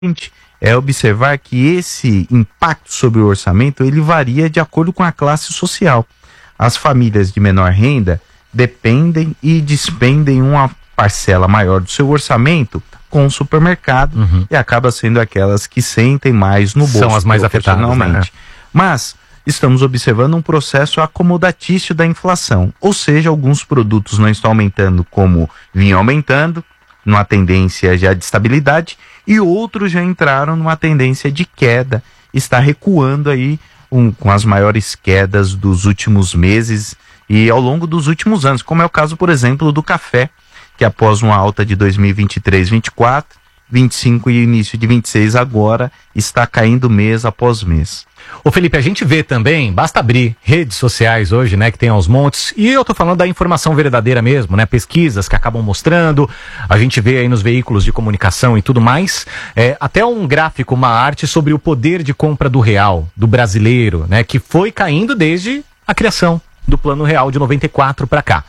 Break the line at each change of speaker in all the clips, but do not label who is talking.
é observar que esse impacto sobre o orçamento, ele varia de acordo com a classe social. As famílias de menor renda dependem e despendem uma parcela maior do seu orçamento com o supermercado e acaba sendo aquelas que sentem mais no bolso.
São as mais afetadas, né?
Mas estamos observando um processo acomodatício da inflação, ou seja, alguns produtos não estão aumentando como vinham aumentando, numa tendência já de estabilidade, e outros já entraram numa tendência de queda, está recuando aí com as maiores quedas dos últimos meses e ao longo dos últimos anos, como é o caso, por exemplo, do café, que após uma alta de 2023, 24, 25 e início de 26 agora, está caindo mês após mês.
Ô Felipe, a gente vê também, basta abrir redes sociais hoje, né, que tem aos montes, e eu tô falando da informação verdadeira mesmo, né, pesquisas que acabam mostrando, a gente vê aí nos veículos de comunicação e tudo mais, até um gráfico, uma arte sobre o poder de compra do real, do brasileiro, né, que foi caindo desde a criação do Plano Real de 94 para cá.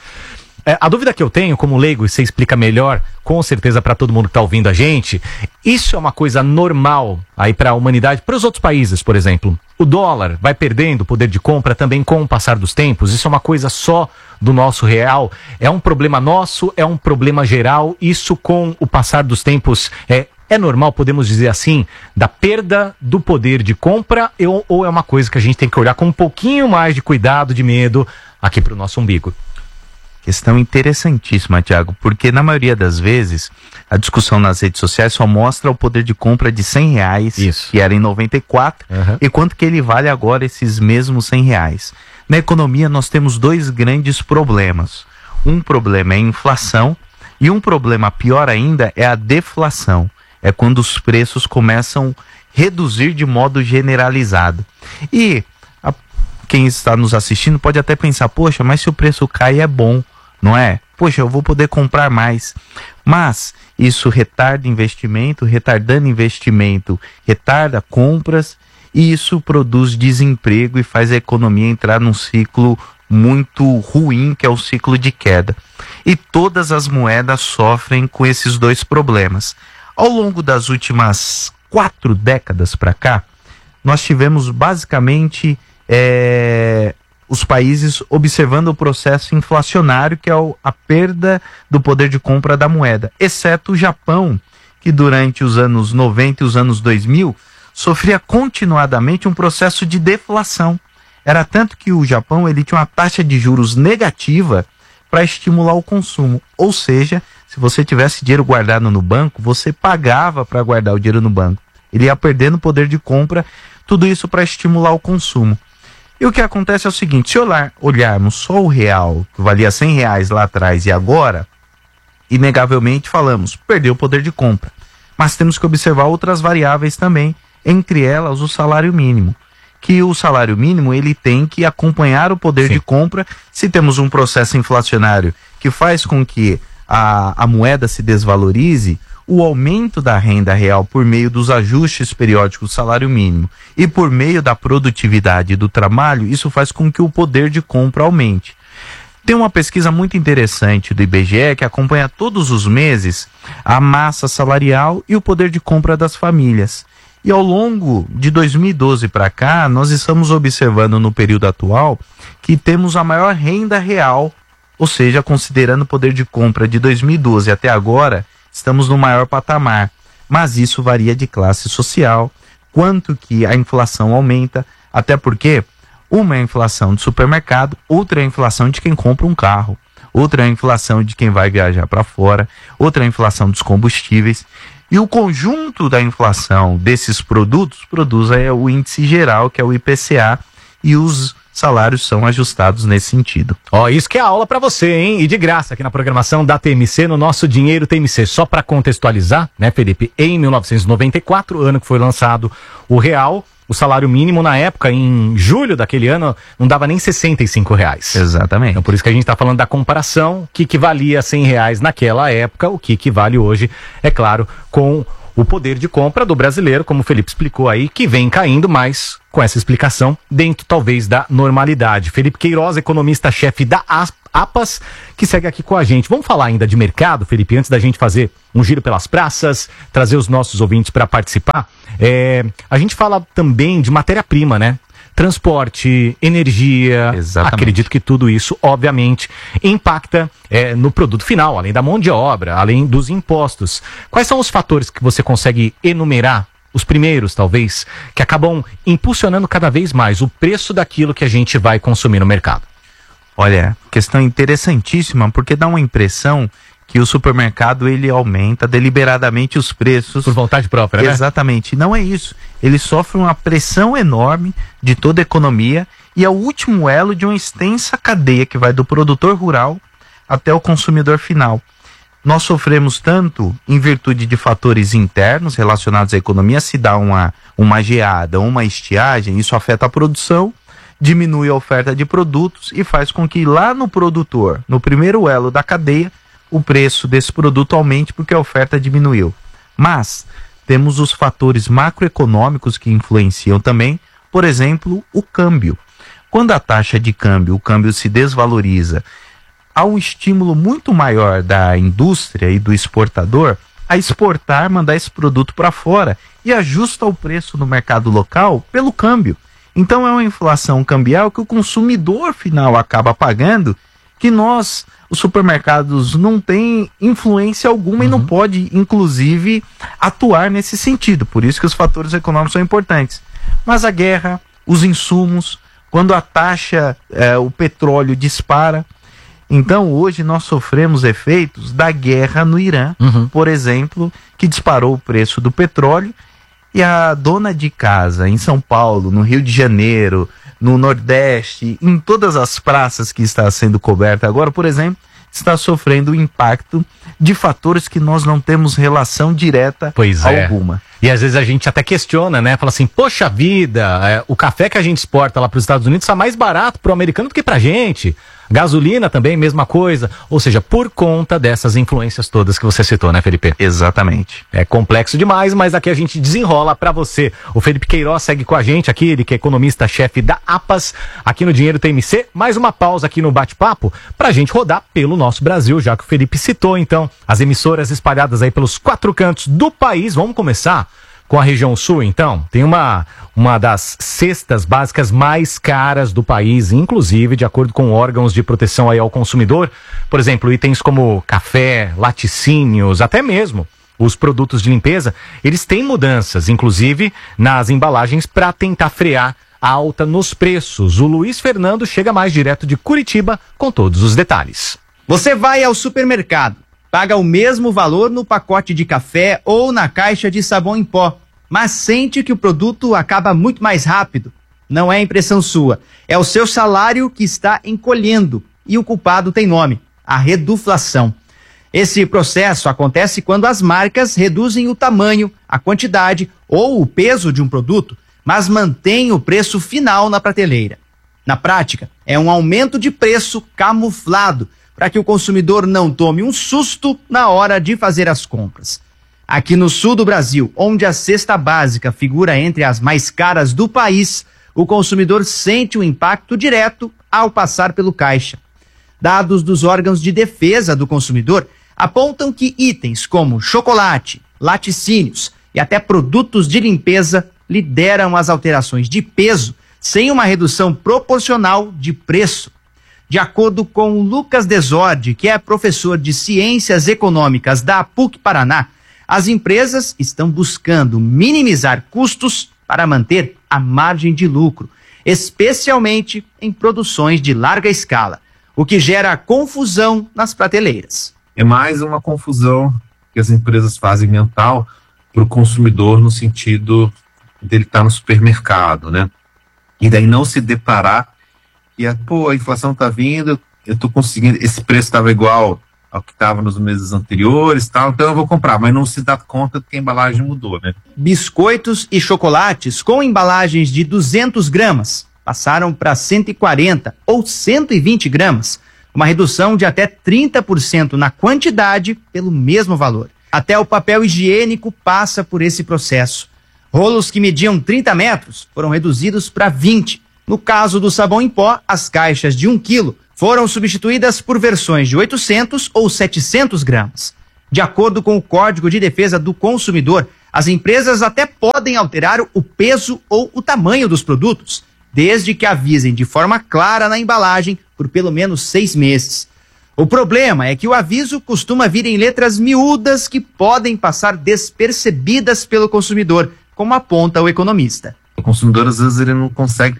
A dúvida que eu tenho, como leigo, e você explica melhor, com certeza para todo mundo que está ouvindo a gente, isso é uma coisa normal aí para a humanidade, para os outros países, por exemplo. O dólar vai perdendo o poder de compra também com o passar dos tempos, isso é uma coisa só do nosso real, é um problema nosso, é um problema geral, isso com o passar dos tempos é normal, podemos dizer assim, da perda do poder de compra ou é uma coisa que a gente tem que olhar com um pouquinho mais de cuidado, de medo, aqui para o nosso umbigo?
Questão interessantíssima, Thiago, porque na maioria das vezes a discussão nas redes sociais só mostra o poder de compra de R$100, que era em 94, e quanto que ele vale agora esses mesmos R$100. Na economia nós temos dois grandes problemas. Um problema é a inflação e um problema pior ainda é a deflação. É quando os preços começam a reduzir de modo generalizado. E quem está nos assistindo pode até pensar, poxa, mas se o preço cai é bom, não é? Poxa, eu vou poder comprar mais. Mas isso retarda investimento, retardando investimento, retarda compras, e isso produz desemprego e faz a economia entrar num ciclo muito ruim, que é o ciclo de queda. E todas as moedas sofrem com esses dois problemas. Ao longo das últimas 4 décadas para cá, nós tivemos basicamente os países observando o processo inflacionário, que é a perda do poder de compra da moeda, exceto o Japão, que durante os anos 90 e os anos 2000 sofria continuadamente um processo de deflação. Era tanto que o Japão ele tinha uma taxa de juros negativa para estimular o consumo, ou seja, se você tivesse dinheiro guardado no banco, você pagava para guardar o dinheiro no banco. Ele ia perdendo poder de compra, tudo isso para estimular o consumo. E o que acontece é o seguinte, se olharmos só o real, que valia R$100 lá atrás e agora, inegavelmente falamos, perdeu o poder de compra. Mas temos que observar outras variáveis também, entre elas o salário mínimo. Que o salário mínimo ele tem que acompanhar o poder de compra. Se temos um processo inflacionário que faz com que a moeda se desvalorize, o aumento da renda real por meio dos ajustes periódicos do salário mínimo e por meio da produtividade do trabalho, isso faz com que o poder de compra aumente. Tem uma pesquisa muito interessante do IBGE que acompanha todos os meses a massa salarial e o poder de compra das famílias. E ao longo de 2012 para cá, nós estamos observando no período atual que temos a maior renda real, ou seja, considerando o poder de compra de 2012 até agora, estamos no maior patamar, mas isso varia de classe social, quanto que a inflação aumenta, até porque uma é a inflação do supermercado, outra é a inflação de quem compra um carro, outra é a inflação de quem vai viajar para fora, outra é a inflação dos combustíveis, e o conjunto da inflação desses produtos produz o índice geral, que é o IPCA, e os salários são ajustados nesse sentido.
Isso que é aula para você, hein? E de graça aqui na programação da TMC, no nosso Dinheiro TMC. Só para contextualizar, né, Felipe? Em 1994, ano que foi lançado o real, o salário mínimo na época, em julho daquele ano, não dava nem R$65.
Exatamente.
Então por isso que a gente está falando da comparação, que equivalia a R$100 naquela época, o que equivale hoje, é claro, com o poder de compra do brasileiro, como o Felipe explicou aí, que vem caindo mais com essa explicação dentro talvez da normalidade. Felipe Queiroz, economista-chefe da APAS, que segue aqui com a gente. Vamos falar ainda de mercado, Felipe, antes da gente fazer um giro pelas praças, trazer os nossos ouvintes para participar. A gente fala também de matéria-prima, né? Transporte, energia. Exatamente. Acredito que tudo isso, obviamente, impacta no produto final, além da mão de obra, além dos impostos. Quais são os fatores que você consegue enumerar, os primeiros, talvez, que acabam impulsionando cada vez mais o preço daquilo que a gente vai consumir no mercado?
Olha, questão interessantíssima, porque dá uma impressão que o supermercado ele aumenta deliberadamente os preços.
Por vontade própria, né?
Exatamente. Não é isso. Ele sofre uma pressão enorme de toda a economia e é o último elo de uma extensa cadeia que vai do produtor rural até o consumidor final. Nós sofremos tanto em virtude de fatores internos relacionados à economia, se dá uma geada, uma estiagem, isso afeta a produção, diminui a oferta de produtos e faz com que lá no produtor, no primeiro elo da cadeia, o preço desse produto aumente porque a oferta diminuiu. Mas temos os fatores macroeconômicos que influenciam também, por exemplo, o câmbio. Quando a taxa de câmbio, o câmbio se desvaloriza, há um estímulo muito maior da indústria e do exportador a exportar, mandar esse produto para fora e ajusta o preço no mercado local pelo câmbio. Então é uma inflação cambial que o consumidor final acaba pagando, que nós, os supermercados, não tem influência alguma e não pode, inclusive, atuar nesse sentido. Por isso que os fatores econômicos são importantes. Mas a guerra, os insumos, quando a taxa, o petróleo dispara. Então hoje nós sofremos efeitos da guerra no Irã, por exemplo, que disparou o preço do petróleo. E a dona de casa em São Paulo, no Rio de Janeiro, no Nordeste, em todas as praças que está sendo coberta agora, por exemplo, está sofrendo o impacto de fatores que nós não temos relação direta alguma.
E às vezes a gente até questiona, né? Fala assim, poxa vida, o café que a gente exporta lá para os Estados Unidos está mais barato para o americano do que para a gente. Gasolina também, mesma coisa. Ou seja, por conta dessas influências todas que você citou, né, Felipe?
Exatamente.
É complexo demais, mas aqui a gente desenrola para você. O Felipe Queiroz segue com a gente aqui, ele que é economista-chefe da APAS, aqui no Dinheiro TMC. Mais uma pausa aqui no bate-papo pra gente rodar pelo nosso Brasil, já que o Felipe citou, então, as emissoras espalhadas aí pelos 4 cantos do país. Vamos começar com a região sul, então. Tem uma das cestas básicas mais caras do país, inclusive de acordo com órgãos de proteção aí ao consumidor. Por exemplo, itens como café, laticínios, até mesmo os produtos de limpeza, eles têm mudanças, inclusive nas embalagens, para tentar frear a alta nos preços. O Luiz Fernando chega mais direto de Curitiba com todos os detalhes.
Você vai ao supermercado, paga o mesmo valor no pacote de café ou na caixa de sabão em pó, mas sente que o produto acaba muito mais rápido. Não é impressão sua, é o seu salário que está encolhendo e o culpado tem nome, a reduflação. Esse processo acontece quando as marcas reduzem o tamanho, a quantidade ou o peso de um produto, mas mantêm o preço final na prateleira. Na prática, é um aumento de preço camuflado, para que o consumidor não tome um susto na hora de fazer as compras. Aqui no sul do Brasil, onde a cesta básica figura entre as mais caras do país, o consumidor sente o impacto direto ao passar pelo caixa. Dados dos órgãos de defesa do consumidor apontam que itens como chocolate, laticínios e até produtos de limpeza lideram as alterações de peso sem uma redução proporcional de preço. De acordo com Lucas Desorde, que é professor de Ciências Econômicas da PUC Paraná, as empresas estão buscando minimizar custos para manter a margem de lucro, especialmente em produções de larga escala, o que gera confusão nas prateleiras.
É mais uma confusão que as empresas fazem mental para o consumidor no sentido dele estar no supermercado, né? E daí não se deparar que a inflação está vindo, eu estou conseguindo, esse preço estava igual ao que estava nos meses anteriores, tal, então eu vou comprar, mas não se dá conta de que a embalagem mudou, né?
Biscoitos e chocolates com embalagens de 200 gramas passaram para 140 ou 120 gramas, uma redução de até 30% na quantidade pelo mesmo valor. Até o papel higiênico passa por esse processo. Rolos que mediam 30 metros foram reduzidos para 20. No caso do sabão em pó, as caixas de 1 quilo foram substituídas por versões de 800 ou 700 gramas. De acordo com o Código de Defesa do Consumidor, as empresas até podem alterar o peso ou o tamanho dos produtos, desde que avisem de forma clara na embalagem por pelo menos 6 meses. O problema é que o aviso costuma vir em letras miúdas que podem passar despercebidas pelo consumidor, como aponta o economista.
O consumidor, às vezes, ele não consegue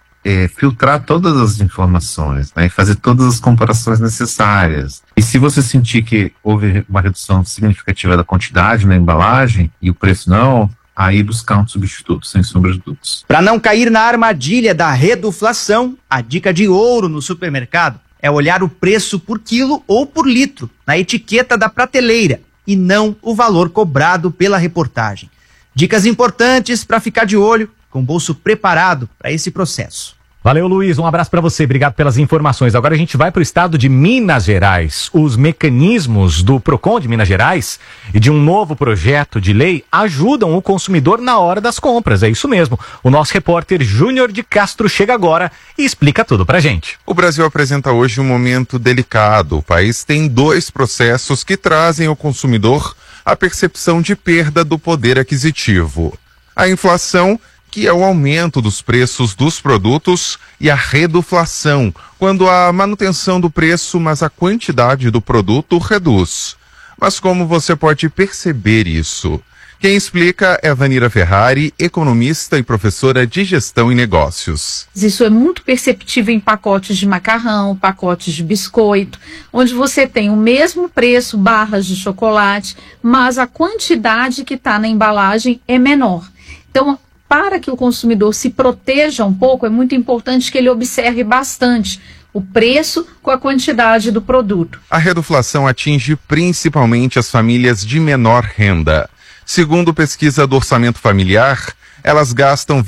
filtrar todas as informações, né, e fazer todas as comparações necessárias. E se você sentir que houve uma redução significativa da quantidade na embalagem e o preço não, aí buscar um substituto, sem sombra de dúvidas.
Para não cair na armadilha da reduflação, a dica de ouro no supermercado é olhar o preço por quilo ou por litro na etiqueta da prateleira e não o valor cobrado pela reportagem. Dicas importantes para ficar de olho, com o bolso preparado para esse processo.
Valeu, Luiz, um abraço para você, obrigado pelas informações. Agora a gente vai para o estado de Minas Gerais. Os mecanismos do Procon de Minas Gerais e de um novo projeto de lei ajudam o consumidor na hora das compras, é isso mesmo. O nosso repórter Júnior de Castro chega agora e explica tudo pra gente.
O Brasil apresenta hoje um momento delicado. O país tem 2 processos que trazem ao consumidor a percepção de perda do poder aquisitivo. A inflação, que é o aumento dos preços dos produtos, e a reduflação, quando há manutenção do preço, mas a quantidade do produto reduz. Mas como você pode perceber isso? Quem explica é a Vanira Ferrari, economista e professora de gestão e negócios.
Isso é muito perceptível em pacotes de macarrão, pacotes de biscoito, onde você tem o mesmo preço, barras de chocolate, mas a quantidade que está na embalagem é menor. Então, para que o consumidor se proteja um pouco, é muito importante que ele observe bastante o preço com a quantidade do produto.
A reduflação atinge principalmente as famílias de menor renda. Segundo pesquisa do Orçamento Familiar, elas gastam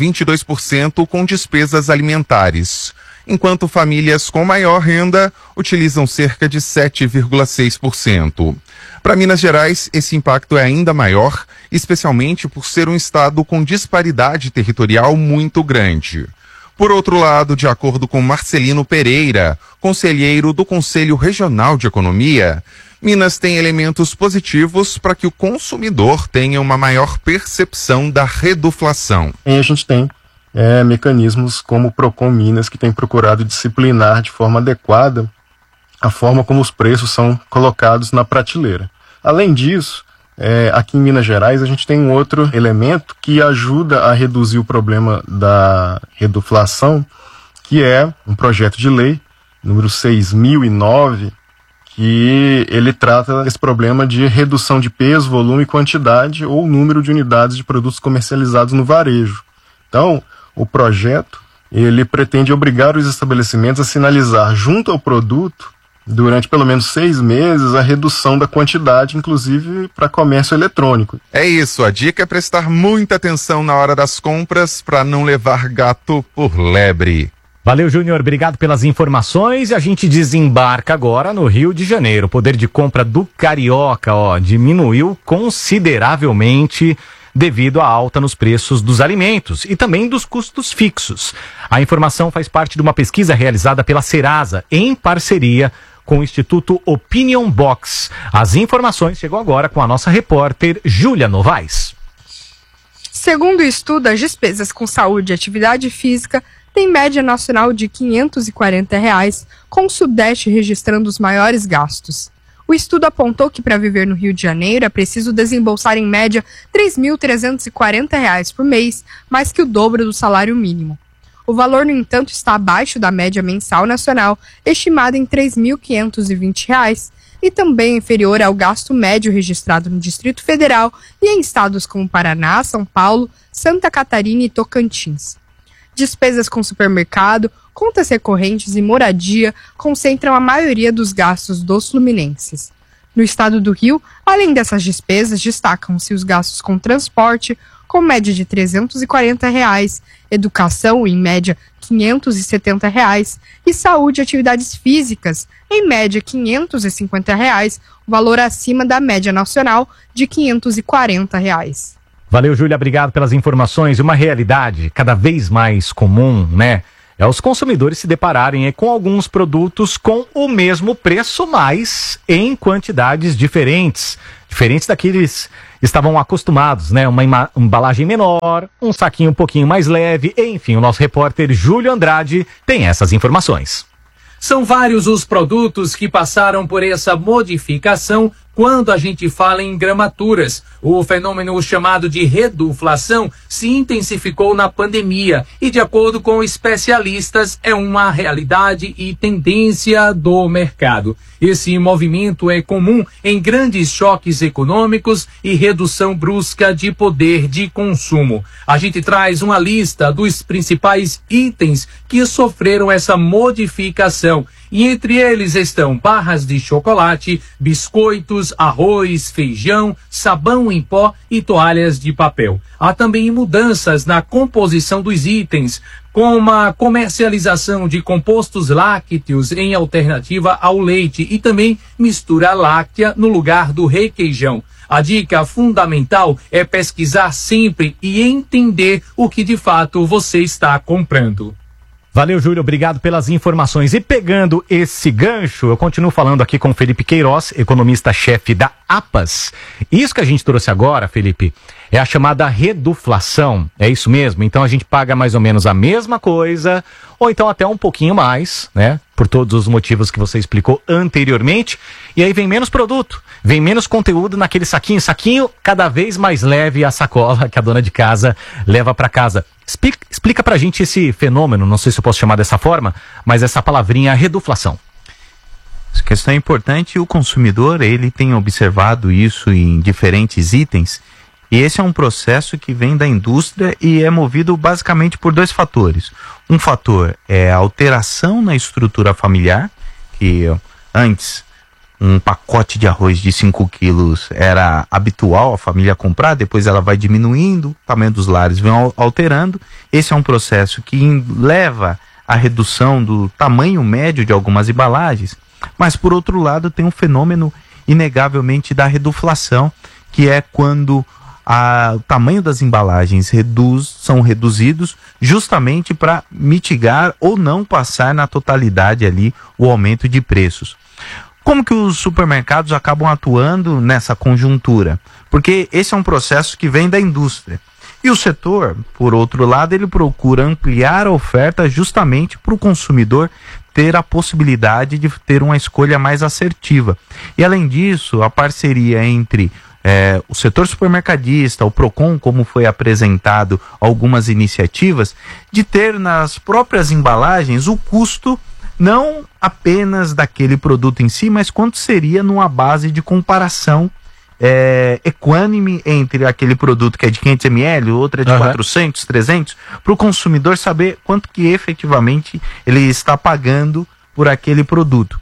22% com despesas alimentares, enquanto famílias com maior renda utilizam cerca de 7,6%. Para Minas Gerais, esse impacto é ainda maior, especialmente por ser um estado com disparidade territorial muito grande. Por outro lado, de acordo com Marcelino Pereira, conselheiro do Conselho Regional de Economia, Minas tem elementos positivos para que o consumidor tenha uma maior percepção da reduflação.
E a gente tem mecanismos como o Procon Minas, que tem procurado disciplinar de forma adequada a forma como os preços são colocados na prateleira. Além disso, aqui em Minas Gerais a gente tem um outro elemento que ajuda a reduzir o problema da reduflação, que é um projeto de lei, número 6009, que ele trata esse problema de redução de peso, volume, quantidade ou número de unidades de produtos comercializados no varejo. Então, o projeto, ele pretende obrigar os estabelecimentos a sinalizar junto ao produto, durante pelo menos 6 meses, a redução da quantidade, inclusive para comércio eletrônico.
É isso, a dica é prestar muita atenção na hora das compras para não levar gato por lebre.
Valeu, Júnior, obrigado pelas informações. E a gente desembarca agora no Rio de Janeiro. O poder de compra do carioca, diminuiu consideravelmente devido à alta nos preços dos alimentos e também dos custos fixos. A informação faz parte de uma pesquisa realizada pela Serasa, em parceria com o Instituto Opinion Box. As informações chegam agora com a nossa repórter Júlia Novaes.
Segundo o estudo, as despesas com saúde e atividade física têm média nacional de R$ 540, com o Sudeste registrando os maiores gastos. O estudo apontou que para viver no Rio de Janeiro é preciso desembolsar em média R$ 3.340 por mês, mais que o dobro do salário mínimo. O valor, no entanto, está abaixo da média mensal nacional, estimada em R$ 3.520, e também inferior ao gasto médio registrado no Distrito Federal e em estados como Paraná, São Paulo, Santa Catarina e Tocantins. Despesas com supermercado, contas recorrentes e moradia concentram a maioria dos gastos dos fluminenses. No estado do Rio, além dessas despesas, destacam-se os gastos com transporte, com média de R$ 340, educação, em média R$ 570, e saúde e atividades físicas, em média R$ 550, valor acima da média nacional de R$ 540.
Valeu, Júlia, obrigado pelas informações. Uma realidade cada vez mais comum, é os consumidores se depararem com alguns produtos com o mesmo preço, mas em quantidades diferentes daqueles que estavam acostumados, né? Uma embalagem menor, um saquinho um pouquinho mais leve, enfim, o nosso repórter Júlio Andrade tem essas informações.
São vários os produtos que passaram por essa modificação quando a gente fala em gramaturas. O fenômeno chamado de reduflação se intensificou na pandemia e, de acordo com especialistas, é uma realidade e tendência do mercado. Esse movimento é comum em grandes choques econômicos e redução brusca de poder de consumo. A gente traz uma lista dos principais itens que sofreram essa modificação. E entre eles estão barras de chocolate, biscoitos, arroz, feijão, sabão em pó e toalhas de papel. Há também mudanças na composição dos itens, como a comercialização de compostos lácteos em alternativa ao leite e também mistura láctea no lugar do requeijão. A dica fundamental é pesquisar sempre e entender o que de fato você está comprando.
Valeu, Júlio, obrigado pelas informações. E pegando esse gancho, eu continuo falando aqui com o Felipe Queiroz, economista-chefe da APAS. Isso que a gente trouxe agora, Felipe, é a chamada reduflação, é isso mesmo? Então a gente paga mais ou menos a mesma coisa, ou então até um pouquinho mais, né? Por todos os motivos que você explicou anteriormente, e aí vem menos produto, vem menos conteúdo naquele saquinho cada vez mais leve a sacola que a dona de casa leva para casa. Explica pra gente esse fenômeno, não sei se eu posso chamar dessa forma, mas essa palavrinha reduflação.
Essa questão é importante e o consumidor, ele tem observado isso em diferentes itens, e esse é um processo que vem da indústria e é movido basicamente por dois fatores. Um fator é a alteração na estrutura familiar, que antes um pacote de arroz de 5 quilos era habitual a família comprar, depois ela vai diminuindo, o tamanho dos lares vem alterando. Esse é um processo que leva à redução do tamanho médio de algumas embalagens, mas por outro lado tem um fenômeno inegavelmente da reduflação, que é quando o tamanho das embalagens são reduzidos justamente para mitigar ou não passar na totalidade ali o aumento de preços. Como que os supermercados acabam atuando nessa conjuntura? Porque esse é um processo que vem da indústria. E o setor, por outro lado, ele procura ampliar a oferta justamente para o consumidor ter a possibilidade de ter uma escolha mais assertiva. E além disso, a parceria entre o setor supermercadista, o PROCON, como foi apresentado algumas iniciativas, de ter nas próprias embalagens o custo não apenas daquele produto em si, mas quanto seria numa base de comparação equânime entre aquele produto que é de 500 ml, outro é de 400, 300, para o consumidor saber quanto que efetivamente ele está pagando por aquele produto.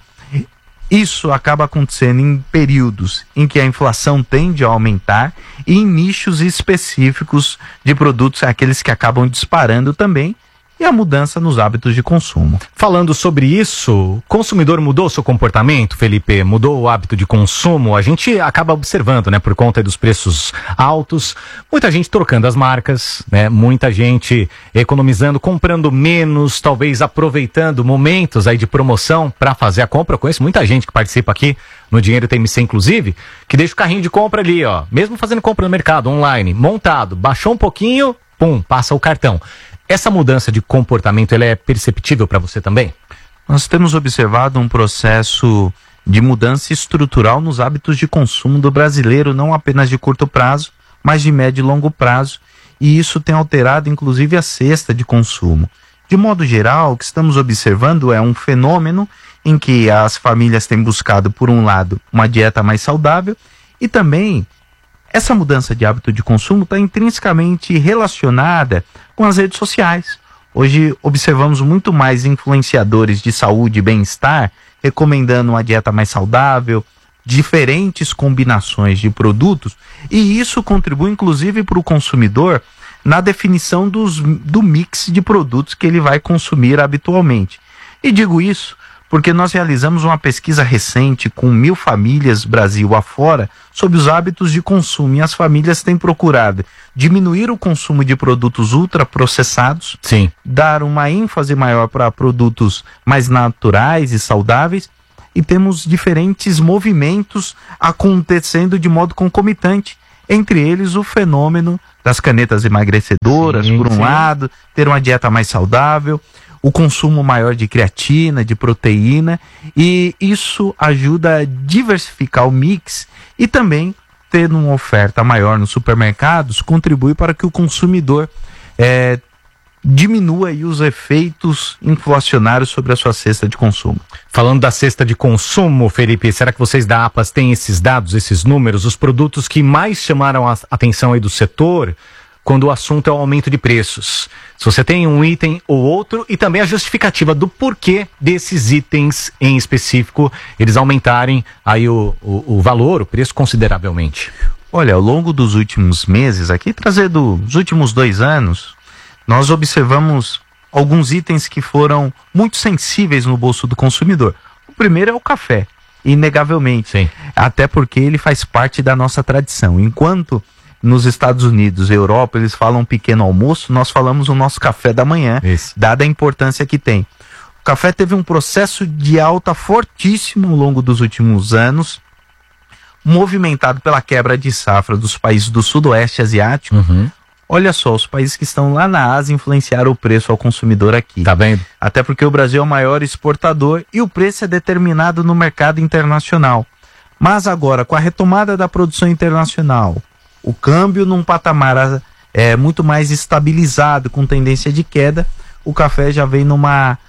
Isso acaba acontecendo em períodos em que a inflação tende a aumentar e em nichos específicos de produtos, aqueles que acabam disparando também, e a mudança nos hábitos de consumo.
Falando sobre isso, o consumidor mudou seu comportamento, Felipe? Mudou o hábito de consumo? A gente acaba observando, né, por conta dos preços altos, muita gente trocando as marcas, né, muita gente economizando, comprando menos, talvez aproveitando momentos aí de promoção para fazer a compra. Eu conheço muita gente que participa aqui no Dinheiro TMC, inclusive, que deixa o carrinho de compra ali, ó, mesmo fazendo compra no mercado, online, montado, baixou um pouquinho, pum, passa o cartão. Essa mudança de comportamento, ela é perceptível para você também?
Nós temos observado um processo de mudança estrutural nos hábitos de consumo do brasileiro, não apenas de curto prazo, mas de médio e longo prazo, e isso tem alterado inclusive a cesta de consumo. De modo geral, o que estamos observando é um fenômeno em que as famílias têm buscado, por um lado, uma dieta mais saudável, e também essa mudança de hábito de consumo está intrinsecamente relacionada com as redes sociais. Hoje observamos muito mais influenciadores de saúde e bem-estar recomendando uma dieta mais saudável, diferentes combinações de produtos, e isso contribui inclusive para o consumidor na definição do mix de produtos que ele vai consumir habitualmente. E digo isso porque nós realizamos uma pesquisa recente com 1.000 famílias Brasil afora sobre os hábitos de consumo, e as famílias têm procurado diminuir o consumo de produtos ultraprocessados,
sim,
dar uma ênfase maior para produtos mais naturais e saudáveis, e temos diferentes movimentos acontecendo de modo concomitante, entre eles o fenômeno das canetas emagrecedoras,
sim,
por um lado, ter uma dieta mais saudável, o consumo maior de creatina, de proteína, e isso ajuda a diversificar o mix, e também ter uma oferta maior nos supermercados contribui para que o consumidor diminua aí os efeitos inflacionários sobre a sua cesta de consumo.
Falando da cesta de consumo, Felipe, será que vocês da APAS têm esses dados, esses números, os produtos que mais chamaram a atenção aí do setor quando o assunto é o aumento de preços? Se você tem um item ou outro, e também a justificativa do porquê desses itens em específico, eles aumentarem aí o valor, o preço consideravelmente.
Olha, ao longo dos últimos meses, aqui trazendo os últimos 2 anos, nós observamos alguns itens que foram muito sensíveis no bolso do consumidor. O primeiro é o café, inegavelmente.
Sim.
Até porque ele faz parte da nossa tradição. Enquanto nos Estados Unidos e Europa eles falam pequeno almoço, nós falamos o nosso café da manhã, dada a importância que tem. O café teve um processo de alta fortíssimo ao longo dos últimos anos, movimentado pela quebra de safra dos países do sudoeste asiático. Olha só, os países que estão lá na Ásia influenciaram o preço ao consumidor aqui.
Tá vendo?
Até porque o Brasil é o maior exportador e o preço é determinado no mercado internacional. Mas agora, com a retomada da produção internacional, o câmbio num patamar muito mais estabilizado, com tendência de queda, o café já vem numa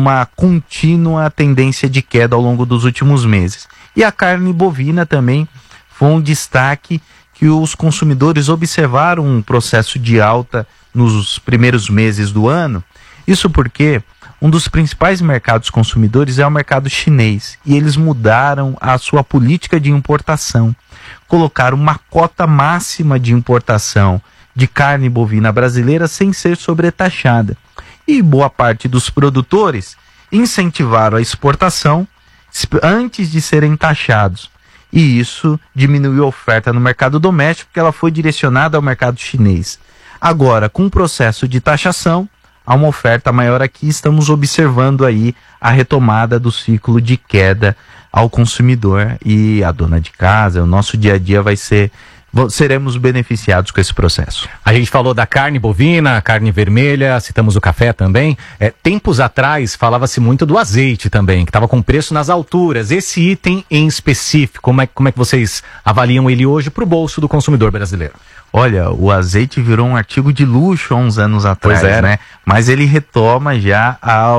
contínua tendência de queda ao longo dos últimos meses. E a carne bovina também foi um destaque que os consumidores observaram um processo de alta nos primeiros meses do ano. Isso porque um dos principais mercados consumidores é o mercado chinês, e eles mudaram a sua política de importação. Colocaram uma cota máxima de importação de carne bovina brasileira sem ser sobretaxada. E boa parte dos produtores incentivaram a exportação antes de serem taxados. E isso diminuiu a oferta no mercado doméstico, porque ela foi direcionada ao mercado chinês. Agora, com o processo de taxação, há uma oferta maior aqui, estamos observando aí a retomada do ciclo de queda ao consumidor, e a dona de casa, o nosso dia a dia seremos beneficiados com esse processo.
A gente falou da carne bovina, carne vermelha, citamos o café também. Tempos atrás falava-se muito do azeite também, que estava com preço nas alturas. Esse item em específico, como é que vocês avaliam ele hoje para o bolso do consumidor brasileiro?
Olha, o azeite virou um artigo de luxo há uns anos atrás, né? Mas ele retoma já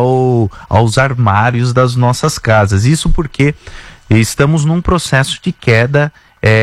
aos armários das nossas casas. Isso porque estamos num processo de queda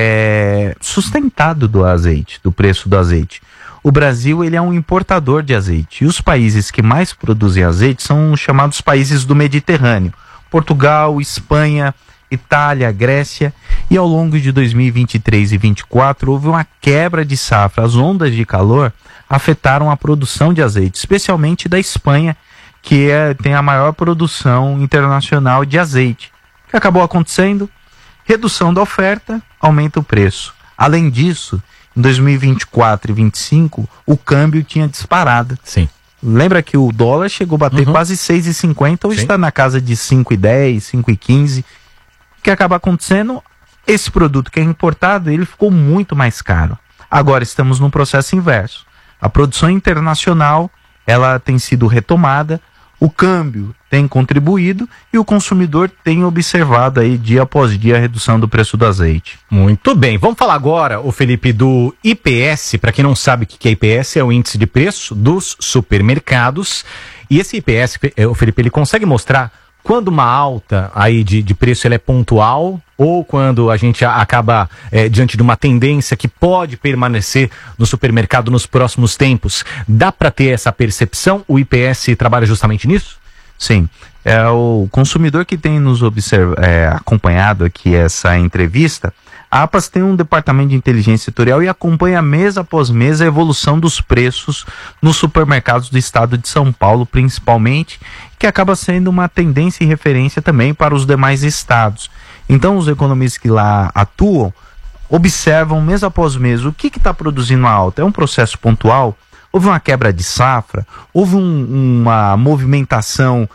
sustentado do azeite, do preço do azeite. O Brasil, ele é um importador de azeite, e os países que mais produzem azeite são os chamados países do Mediterrâneo: Portugal, Espanha, Itália, Grécia. E ao longo de 2023 e 2024 houve uma quebra de safra. As ondas de calor afetaram a produção de azeite, especialmente da Espanha, que tem a maior produção internacional de azeite. O que acabou acontecendo? Redução da oferta, aumenta o preço. Além disso, em 2024 e 2025, o câmbio tinha disparado.
Sim.
Lembra que o dólar chegou a bater quase 6,50, hoje está na casa de 5,10, 5,15. O que acaba acontecendo? Esse produto que é importado, ele ficou muito mais caro. Agora estamos num processo inverso. A produção internacional, ela tem sido retomada, o câmbio tem contribuído e o consumidor tem observado aí dia após dia a redução do preço do azeite.
Muito bem, vamos falar agora, o Felipe, do IPS. Para quem não sabe o que é IPS, é o índice de preço dos supermercados. E esse IPS, o Felipe, ele consegue mostrar quando uma alta aí de preço ela é pontual, ou quando a gente acaba diante de uma tendência que pode permanecer no supermercado nos próximos tempos. Dá para ter essa percepção? O IPS trabalha justamente nisso?
Sim. O consumidor que tem nos acompanhado aqui essa entrevista, A APAS tem um departamento de inteligência setorial e acompanha mês após mês a evolução dos preços nos supermercados do estado de São Paulo, principalmente, que acaba sendo uma tendência e referência também para os demais estados. Então, os economistas que lá atuam observam mês após mês o que está produzindo a alta. É um processo pontual? Houve uma quebra de safra? Houve uma movimentação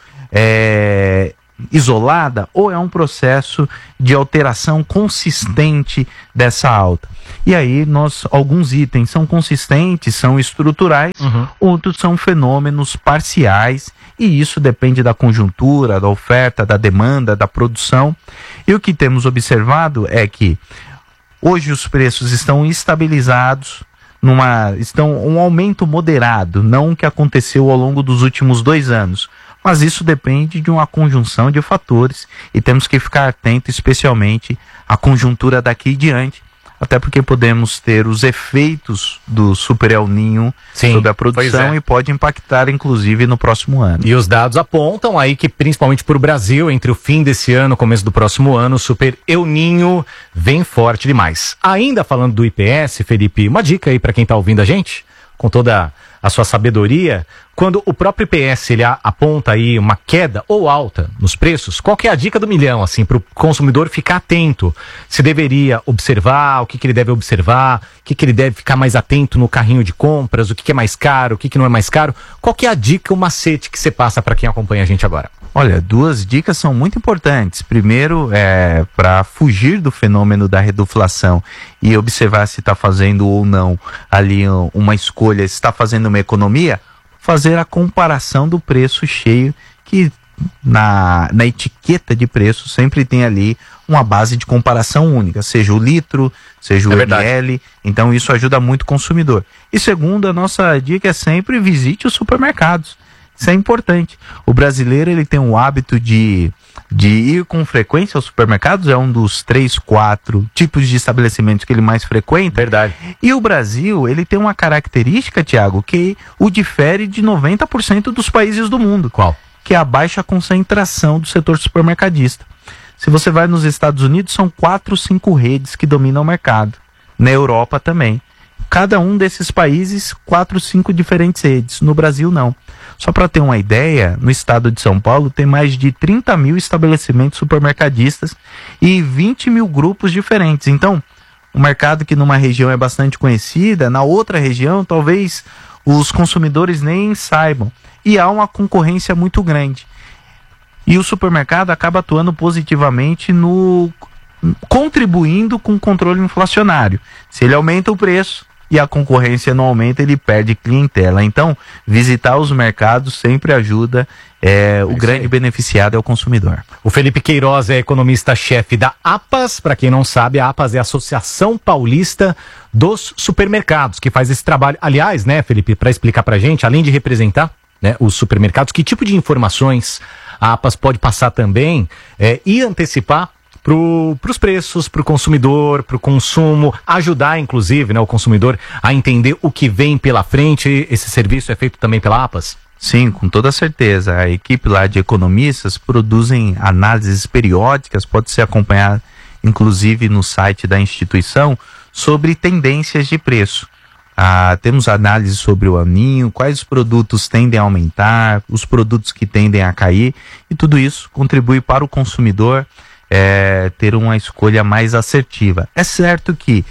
isolada, ou é um processo de alteração consistente dessa alta? E aí alguns itens são consistentes, são estruturais, outros são fenômenos parciais, e isso depende da conjuntura, da oferta, da demanda, da produção. E o que temos observado é que hoje os preços estão estabilizados, estão um aumento moderado, não o que aconteceu ao longo dos últimos 2 anos. Mas isso depende de uma conjunção de fatores e temos que ficar atento especialmente à conjuntura daqui em diante, até porque podemos ter os efeitos do Super El Niño sobre a produção e pode impactar inclusive no próximo ano.
E os dados apontam aí que principalmente para o Brasil, entre o fim desse ano e o começo do próximo ano, o Super El Niño vem forte demais. Ainda falando do IPS, Felipe, uma dica aí para quem está ouvindo a gente, com toda a sua sabedoria, quando o próprio IPS ele aponta aí uma queda ou alta nos preços, qual que é a dica do milhão, assim, para o consumidor ficar atento? Se deveria observar, o que ele deve observar, o que ele deve ficar mais atento no carrinho de compras, o que é mais caro, o que não é mais caro? Qual que é a dica, o macete que você passa para quem acompanha a gente agora?
Olha, 2 dicas são muito importantes. Primeiro, para fugir do fenômeno da reduflação e observar se está fazendo ou não ali uma escolha, se está fazendo uma economia, fazer a comparação do preço cheio, que na etiqueta de preço sempre tem ali uma base de comparação única, seja o litro, seja o ml, então isso ajuda muito o consumidor. E segundo, a nossa dica é sempre visite os supermercados. Isso é importante. O brasileiro ele tem o hábito de ir com frequência aos supermercados, é um dos 3, 4 tipos de estabelecimentos que ele mais frequenta.
Verdade.
E o Brasil, ele tem uma característica, Tiago, que o difere de 90% dos países do mundo.
Qual?
Que é a baixa concentração do setor supermercadista. Se você vai nos Estados Unidos, são 4, 5 redes que dominam o mercado. Na Europa também. Cada um desses países, 4, 5 diferentes redes. No Brasil, não. Só para ter uma ideia, no estado de São Paulo tem mais de 30 mil estabelecimentos supermercadistas e 20 mil grupos diferentes. Então, um mercado que numa região é bastante conhecida, na outra região talvez os consumidores nem saibam. E há uma concorrência muito grande. E o supermercado acaba atuando positivamente contribuindo com o controle inflacionário. Se ele aumenta o preço e a concorrência não aumenta, ele perde clientela. Então, visitar os mercados sempre ajuda, o grande beneficiado é o consumidor.
O Felipe Queiroz é economista-chefe da APAS. Para quem não sabe, a APAS é a Associação Paulista dos Supermercados, que faz esse trabalho. Aliás, né, Felipe, para explicar pra gente, além de representar, né, os supermercados, que tipo de informações a APAS pode passar também e antecipar para os preços, para o consumidor, para o consumo, ajudar inclusive, né, o consumidor a entender o que vem pela frente? Esse serviço é feito também pela APAS?
Sim, com toda certeza. A equipe lá de economistas produzem análises periódicas, pode ser acompanhada inclusive no site da instituição, sobre tendências de preço. Temos análise sobre o aninho, quais produtos tendem a aumentar, os produtos que tendem a cair, e tudo isso contribui para o consumidor ter uma escolha mais assertiva. É certo que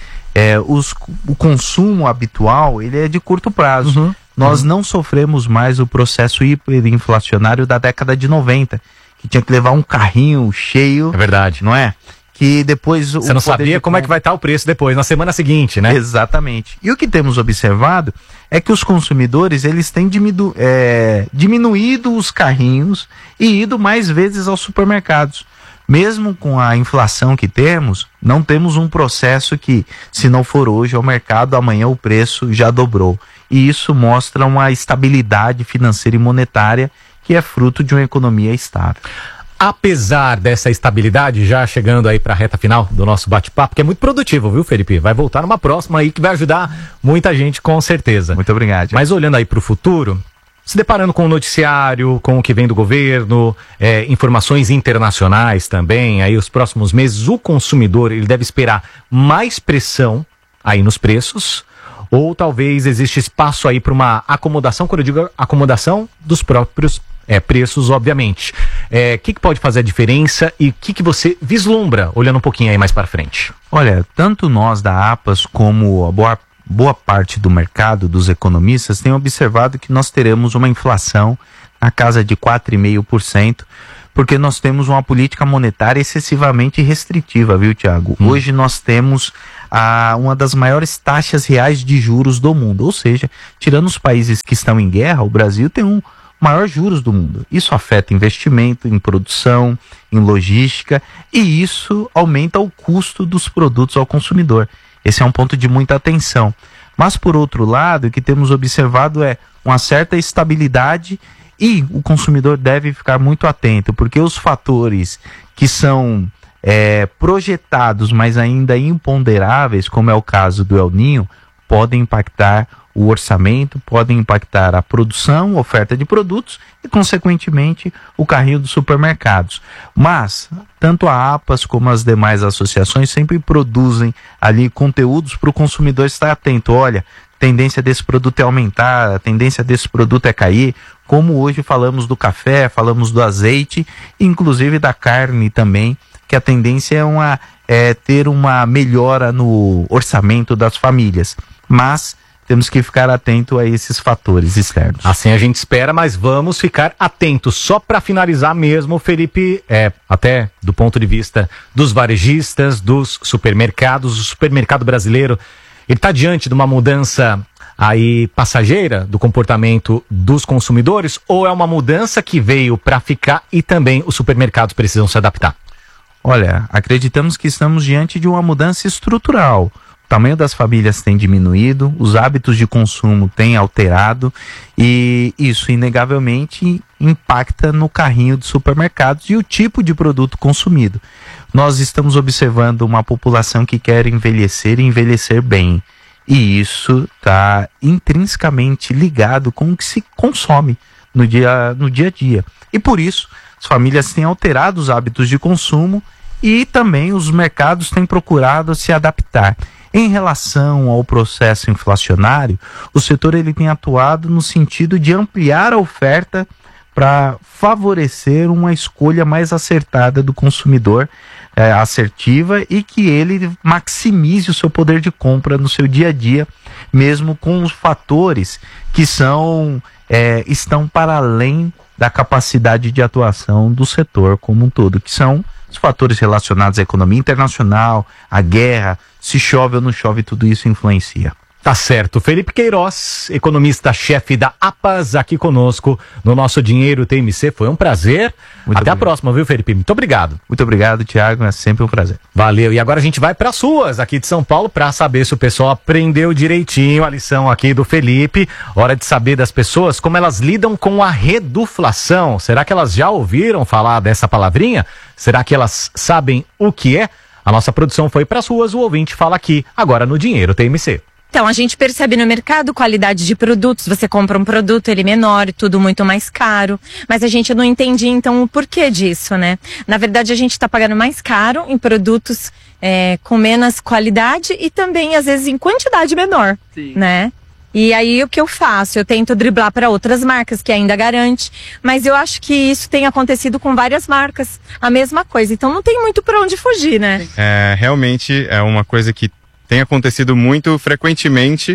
o consumo habitual ele é de curto prazo. Nós não sofremos mais o processo hiperinflacionário da década de 90, que tinha que levar um carrinho cheio.
É verdade.
Não é? Que depois
você não sabia como é que vai estar o preço depois, na semana seguinte, né?
Exatamente. E o que temos observado é que os consumidores eles têm diminuído os carrinhos e ido mais vezes aos supermercados. Mesmo com a inflação que temos, não temos um processo que, se não for hoje ao mercado, amanhã o preço já dobrou. E isso mostra uma estabilidade financeira e monetária que é fruto de uma economia estável.
Apesar dessa estabilidade, já chegando aí para a reta final do nosso bate-papo, que é muito produtivo, viu, Felipe? Vai voltar numa próxima aí que vai ajudar muita gente, com certeza.
Muito obrigado.
Mas olhando aí para o futuro, se deparando com o noticiário, com o que vem do governo, informações internacionais também, aí os próximos meses, o consumidor ele deve esperar mais pressão aí nos preços, ou talvez existe espaço aí para uma acomodação, quando eu digo acomodação, dos próprios preços, obviamente. Que pode fazer a diferença e o que você vislumbra, olhando um pouquinho aí mais para frente?
Olha, tanto nós da APAS como a boa parte do mercado, dos economistas, tem observado que nós teremos uma inflação na casa de 4,5%, porque nós temos uma política monetária excessivamente restritiva, viu, Thiago? Hoje nós temos uma das maiores taxas reais de juros do mundo, ou seja, tirando os países que estão em guerra, o Brasil tem um maior juros do mundo. Isso afeta investimento em produção, em logística, e isso aumenta o custo dos produtos ao consumidor. Esse é um ponto de muita atenção. Mas, por outro lado, o que temos observado é uma certa estabilidade e o consumidor deve ficar muito atento, porque os fatores que são projetados, mas ainda imponderáveis, como é o caso do El Niño, podem impactar o orçamento, podem impactar a produção, oferta de produtos e, consequentemente, o carrinho dos supermercados. Mas, tanto a APAS como as demais associações sempre produzem ali conteúdos para o consumidor estar atento. Olha, a tendência desse produto é aumentar, a tendência desse produto é cair, como hoje falamos do café, falamos do azeite, inclusive da carne também, que a tendência é ter uma melhora no orçamento das famílias. Mas temos que ficar atento a esses fatores externos.
Assim a gente espera, mas vamos ficar atentos. Só para finalizar mesmo, Felipe, até do ponto de vista dos varejistas, dos supermercados, o supermercado brasileiro, ele está diante de uma mudança aí passageira do comportamento dos consumidores, ou é uma mudança que veio para ficar e também os supermercados precisam se adaptar?
Olha, acreditamos que estamos diante de uma mudança estrutural. O tamanho das famílias tem diminuído, os hábitos de consumo têm alterado e isso inegavelmente impacta no carrinho de supermercados e o tipo de produto consumido. Nós estamos observando uma população que quer envelhecer e envelhecer bem, e isso está intrinsecamente ligado com o que se consome no dia a dia. E por isso, as famílias têm alterado os hábitos de consumo e também os mercados têm procurado se adaptar. Em relação ao processo inflacionário, o setor ele tem atuado no sentido de ampliar a oferta para favorecer uma escolha mais acertada do consumidor, assertiva, e que ele maximize o seu poder de compra no seu dia a dia, mesmo com os fatores que estão para além da capacidade de atuação do setor como um todo, que são os fatores relacionados à economia internacional, à guerra, se chove ou não chove, tudo isso influencia.
Tá certo. Felipe Queiroz, economista-chefe da APAS, aqui conosco no nosso Dinheiro TMC. Foi um prazer. Até a próxima, viu, Felipe? Muito obrigado.
Muito obrigado, Thiago. É sempre um prazer.
Valeu. E agora a gente vai para as ruas aqui de São Paulo para saber se o pessoal aprendeu direitinho a lição aqui do Felipe. Hora de saber das pessoas como elas lidam com a reduflação. Será que elas já ouviram falar dessa palavrinha? Será que elas sabem o que é? A nossa produção foi para as ruas, o ouvinte fala aqui, agora no Dinheiro TMC.
Então, a gente percebe no mercado qualidade de produtos. Você compra um produto, ele é menor, tudo muito mais caro. Mas a gente não entendia, então, o porquê disso, né? Na verdade, a gente está pagando mais caro em produtos com menos qualidade e também, às vezes, em quantidade menor, né? E aí, o que eu faço? Eu tento driblar para outras marcas, que ainda garante. Mas eu acho que isso tem acontecido com várias marcas. A mesma coisa. Então, não tem muito para onde fugir, né?
Realmente é uma coisa que tem acontecido muito frequentemente,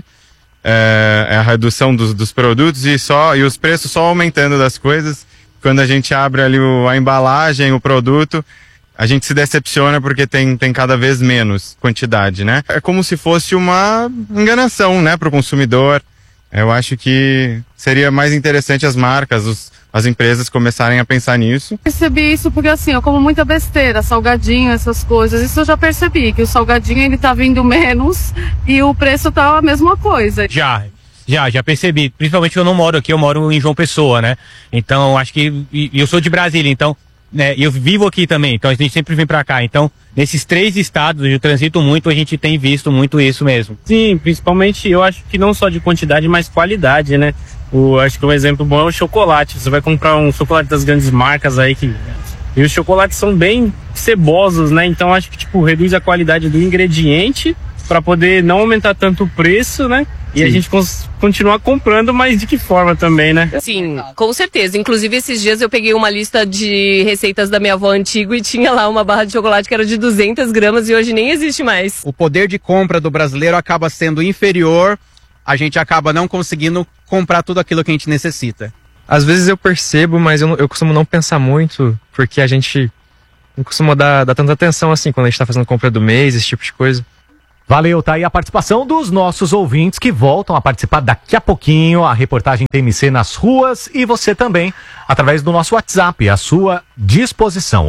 a redução dos produtos e os preços só aumentando das coisas. Quando a gente abre ali a embalagem, o produto, a gente se decepciona porque tem cada vez menos quantidade, né? É como se fosse uma enganação, né, para o consumidor. Eu acho que seria mais interessante as marcas, as empresas começarem a pensar nisso.
Percebi isso porque assim, eu como muita besteira, salgadinho, essas coisas. Isso eu já percebi, que o salgadinho ele tá vindo menos e o preço tá a mesma coisa.
Já percebi. Principalmente eu não moro aqui, eu moro em João Pessoa, né? Então acho que eu sou de Brasília, então eu vivo aqui também, então a gente sempre vem pra cá. Então, nesses 3 estados onde eu transito muito, a gente tem visto muito isso mesmo.
Sim, principalmente eu acho que não só de quantidade, mas qualidade, né?
Acho que um exemplo bom é o chocolate. Você vai comprar um chocolate das grandes marcas aí e os chocolates são bem cebosos, né? Então acho que tipo reduz a qualidade do ingrediente para poder não aumentar tanto o preço, né? E a gente continuar comprando, mas de que forma também, né?
Sim, com certeza. Inclusive, esses dias eu peguei uma lista de receitas da minha avó antiga e tinha lá uma barra de chocolate que era de 200 gramas e hoje nem existe mais.
O poder de compra do brasileiro acaba sendo inferior, a gente acaba não conseguindo comprar tudo aquilo que a gente necessita.
Às vezes eu percebo, mas eu costumo não pensar muito, porque a gente não costuma dar tanta atenção assim quando a gente tá fazendo compra do mês, esse tipo de coisa.
Valeu, tá aí a participação dos nossos ouvintes que voltam a participar daqui a pouquinho, a reportagem TMC nas ruas e você também, através do nosso WhatsApp, à sua disposição,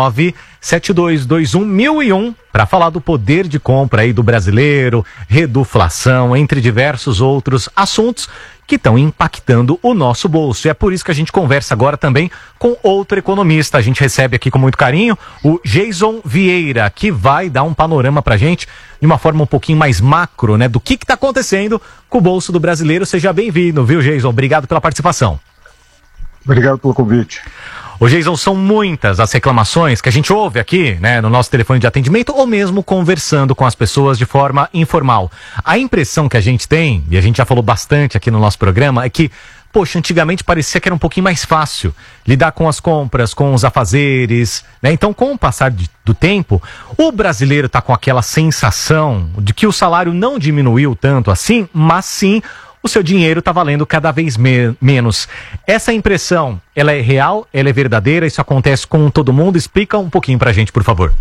119-7221-1001, para falar do poder de compra aí do brasileiro, reduflação, entre diversos outros assuntos que estão impactando o nosso bolso. E é por isso que a gente conversa agora também com outro economista. A gente recebe aqui com muito carinho o Jason Vieira, que vai dar um panorama pra gente de uma forma um pouquinho mais macro, né, do que está acontecendo com o bolso do brasileiro. Seja bem-vindo, viu, Jason? Obrigado pela participação.
Obrigado pelo convite.
Ô, Jason, são muitas as reclamações que a gente ouve aqui, né, no nosso telefone de atendimento ou mesmo conversando com as pessoas de forma informal. A impressão que a gente tem, e a gente já falou bastante aqui no nosso programa, é que, poxa, antigamente parecia que era um pouquinho mais fácil lidar com as compras, com os afazeres, né? Então, com o passar do tempo, o brasileiro tá com aquela sensação de que o salário não diminuiu tanto assim, mas sim o seu dinheiro está valendo cada vez menos. Essa impressão, ela é real? Ela é verdadeira? Isso acontece com todo mundo? Explica um pouquinho pra gente, por favor.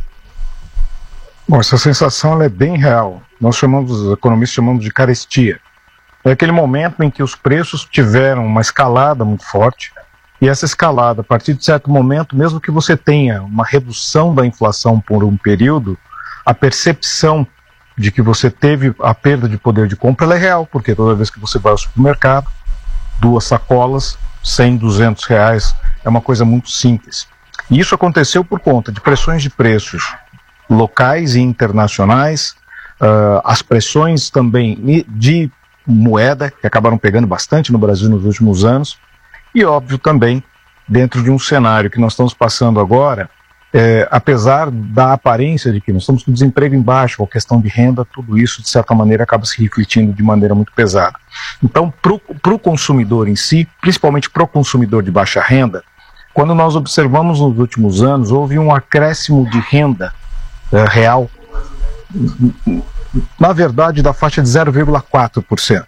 Bom, essa sensação ela é bem real. Os economistas chamamos de carestia. É aquele momento em que os preços tiveram uma escalada muito forte, e essa escalada, a partir de certo momento, mesmo que você tenha uma redução da inflação por um período, a percepção de que você teve a perda de poder de compra, ela é real, porque toda vez que você vai ao supermercado, 2 sacolas, 100, 200 reais, é uma coisa muito simples. E isso aconteceu por conta de pressões de preços locais e internacionais, as pressões também de moeda, que acabaram pegando bastante no Brasil nos últimos anos, e óbvio também, dentro de um cenário que nós estamos passando agora, apesar da aparência de que nós estamos com desemprego em baixo, com a questão de renda, tudo isso, de certa maneira, acaba se refletindo de maneira muito pesada. Então, para o consumidor em si, principalmente para o consumidor de baixa renda, quando nós observamos nos últimos anos, houve um acréscimo de renda real, na verdade, da faixa de 0,4%.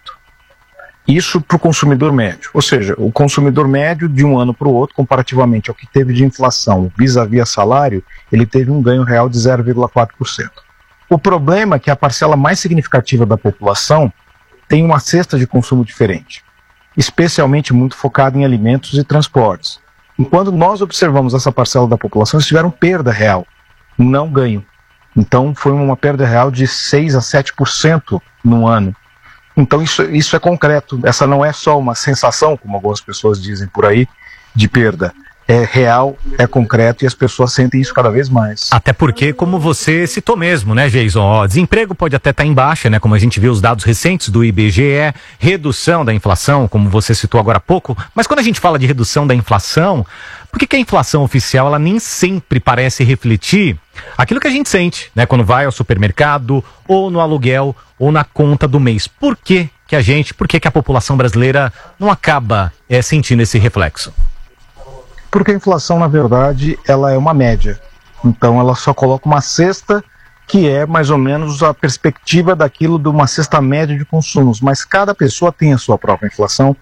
Isso para o consumidor médio, ou seja, o consumidor médio de um ano para o outro, comparativamente ao que teve de inflação vis-à-vis salário, ele teve um ganho real de 0,4%. O problema é que a parcela mais significativa da população tem uma cesta de consumo diferente, especialmente muito focada em alimentos e transportes. E quando nós observamos essa parcela da população, eles tiveram perda real, não ganho. Então foi uma perda real de 6 a 7% no ano. Então isso é concreto, essa não é só uma sensação, como algumas pessoas dizem por aí, de perda. É real, é concreto e as pessoas sentem isso cada vez mais.
Até porque, como você citou mesmo, né, Jason, desemprego pode até estar em baixa, né, como a gente viu os dados recentes do IBGE, redução da inflação, como você citou agora há pouco, mas quando a gente fala de redução da inflação, por que a inflação oficial, ela nem sempre parece refletir aquilo que a gente sente, né, quando vai ao supermercado, ou no aluguel, ou na conta do mês? Por que a população brasileira não acaba sentindo esse reflexo?
Porque a inflação, na verdade, ela é uma média. Então ela só coloca uma cesta que é mais ou menos a perspectiva daquilo de uma cesta média de consumos. Mas cada pessoa tem a sua própria inflação.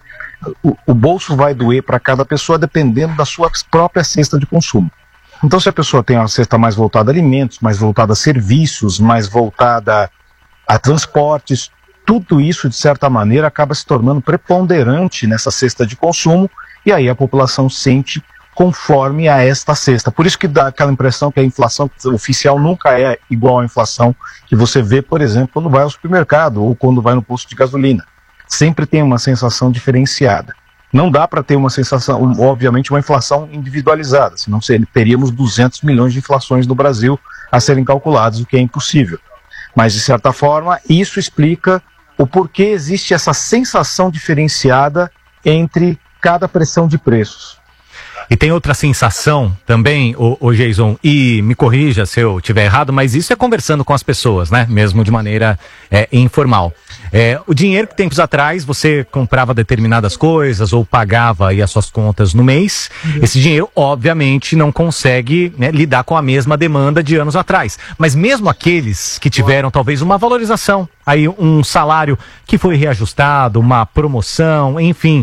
O bolso vai doer para cada pessoa dependendo da sua própria cesta de consumo. Então se a pessoa tem uma cesta mais voltada a alimentos, mais voltada a serviços, mais voltada a transportes, tudo isso, de certa maneira, acaba se tornando preponderante nessa cesta de consumo e aí a população sente conforme a esta cesta. Por isso que dá aquela impressão que a inflação oficial nunca é igual à inflação que você vê, por exemplo, quando vai ao supermercado ou quando vai no posto de gasolina. Sempre tem uma sensação diferenciada. Não dá para ter uma sensação, obviamente, uma inflação individualizada, senão teríamos 200 milhões de inflações no Brasil a serem calculadas, o que é impossível. Mas, de certa forma, isso explica o porquê existe essa sensação diferenciada entre cada pressão de preços.
E tem outra sensação também, o Jason, e me corrija se eu estiver errado, mas isso é conversando com as pessoas, né? Mesmo de maneira informal. O dinheiro que tempos atrás você comprava determinadas coisas ou pagava aí as suas contas no mês, esse dinheiro obviamente não consegue, né, lidar com a mesma demanda de anos atrás. Mas mesmo aqueles que tiveram talvez uma valorização, aí um salário que foi reajustado, uma promoção, enfim,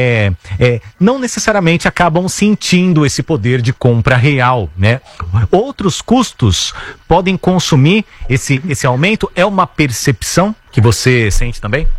não necessariamente acabam sentindo esse poder de compra real, né? Outros custos podem consumir esse aumento? É uma percepção que você sente também?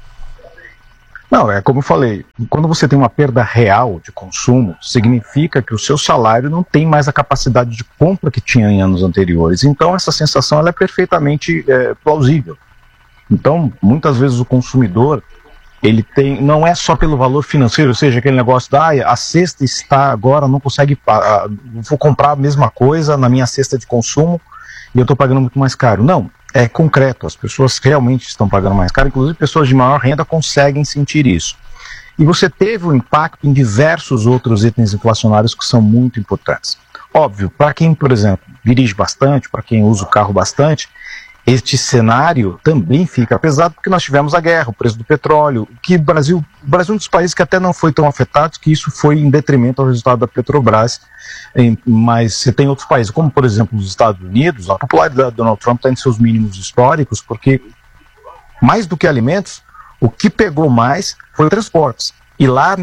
Não, é como eu falei, quando você tem uma perda real de consumo, significa que o seu salário não tem mais a capacidade de compra que tinha em anos anteriores. Então essa sensação ela é perfeitamente plausível. Então, muitas vezes o consumidor, ele tem, não é só pelo valor financeiro, ou seja, aquele negócio a cesta está agora, não consegue, vou comprar a mesma coisa na minha cesta de consumo e eu estou pagando muito mais caro. Não, é concreto, as pessoas realmente estão pagando mais caro, inclusive pessoas de maior renda conseguem sentir isso. E você teve um impacto em diversos outros itens inflacionários que são muito importantes. Óbvio, para quem, por exemplo, dirige bastante, para quem usa o carro bastante, este cenário também fica pesado porque nós tivemos a guerra, o preço do petróleo, que o Brasil é um dos países que até não foi tão afetado, que isso foi em detrimento ao resultado da Petrobras, mas você tem outros países, como por exemplo os Estados Unidos, a popularidade do Donald Trump está em seus mínimos históricos, porque mais do que alimentos, o que pegou mais foi transportes, e lá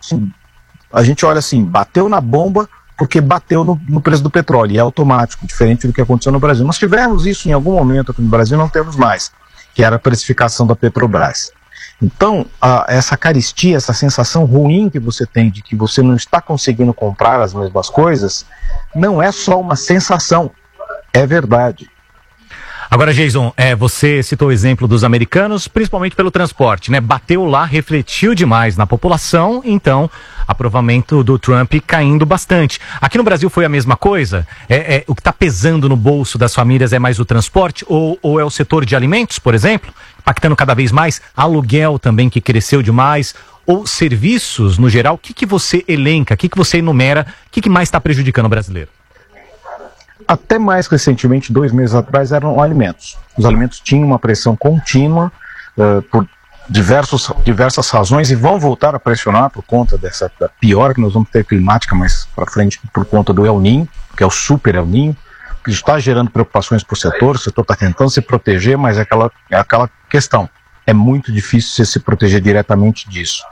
a gente olha assim, bateu na bomba, porque bateu no preço do petróleo, e é automático, diferente do que aconteceu no Brasil. Nós tivemos isso em algum momento aqui no Brasil, não temos mais, que era a precificação da Petrobras. Então, essa carestia, essa sensação ruim que você tem de que você não está conseguindo comprar as mesmas coisas, não é só uma sensação, é verdade.
Agora, Jason, você citou o exemplo dos americanos, principalmente pelo transporte, né? Bateu lá, refletiu demais na população, então, aprovamento do Trump caindo bastante. Aqui no Brasil foi a mesma coisa? O que está pesando no bolso das famílias é mais o transporte ou é o setor de alimentos, por exemplo, impactando cada vez mais, aluguel também que cresceu demais, ou serviços no geral? O que você elenca, o que você enumera, o que mais está prejudicando o brasileiro?
Até mais recentemente, 2 meses atrás, eram alimentos. Os alimentos tinham uma pressão contínua por diversas razões e vão voltar a pressionar por conta dessa pior que nós vamos ter climática mais para frente, por conta do El Niño, que é o super El Niño, que está gerando preocupações para o setor está tentando se proteger, mas é aquela questão. É muito difícil você se proteger diretamente disso.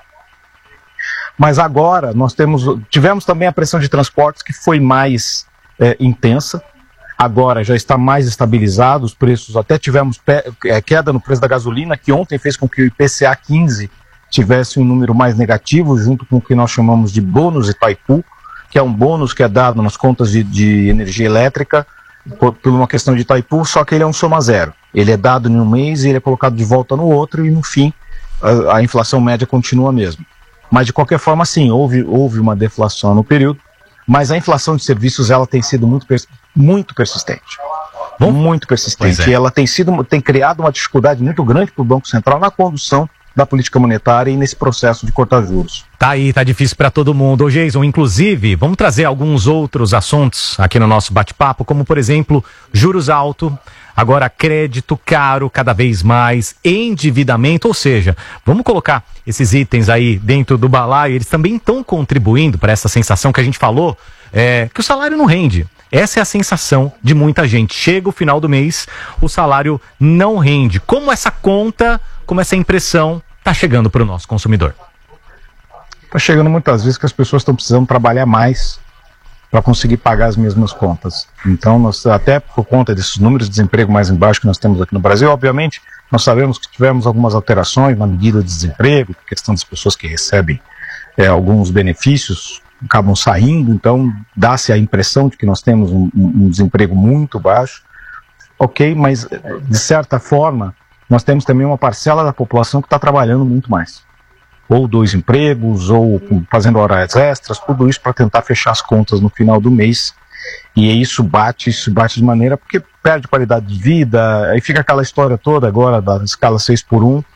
Mas agora nós tivemos também a pressão de transportes que foi mais intensa, agora já está mais estabilizado, os preços, até tivemos queda no preço da gasolina, que ontem fez com que o IPCA 15 tivesse um número mais negativo, junto com o que nós chamamos de bônus Itaipu, que é um bônus que é dado nas contas de energia elétrica, por uma questão de Itaipu, só que ele é um soma zero. Ele é dado em um mês e ele é colocado de volta no outro, e no fim a inflação média continua a mesma. Mas de qualquer forma, sim, houve uma deflação no período, mas a inflação de serviços ela tem sido muito persistente. Muito persistente. E ela tem criado uma dificuldade muito grande para o Banco Central na condução da política monetária e nesse processo de cortar juros.
Tá aí, tá difícil para todo mundo. Ô Jason, inclusive, vamos trazer alguns outros assuntos aqui no nosso bate-papo, como por exemplo, juros altos, agora crédito caro cada vez mais, endividamento, ou seja, vamos colocar esses itens aí dentro do balaio, eles também estão contribuindo para essa sensação que a gente falou, que o salário não rende. Essa é a sensação de muita gente. Chega o final do mês, o salário não rende. Como essa conta, como essa impressão está chegando para o nosso consumidor?
Está chegando muitas vezes que as pessoas estão precisando trabalhar mais para conseguir pagar as mesmas contas. Então, nós, até por conta desses números de desemprego mais embaixo que nós temos aqui no Brasil, obviamente, nós sabemos que tivemos algumas alterações na medida de desemprego, questão das pessoas que recebem alguns benefícios, acabam saindo, então dá-se a impressão de que nós temos um desemprego muito baixo. Ok, mas de certa forma, nós temos também uma parcela da população que está trabalhando muito mais. Ou 2 empregos, ou fazendo horas extras, tudo isso para tentar fechar as contas no final do mês. E isso bate de maneira porque perde qualidade de vida, aí fica aquela história toda agora da escala 6x1,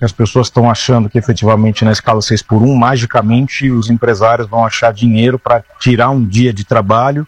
que as pessoas estão achando que efetivamente na escala 6x1, magicamente os empresários vão achar dinheiro para tirar um dia de trabalho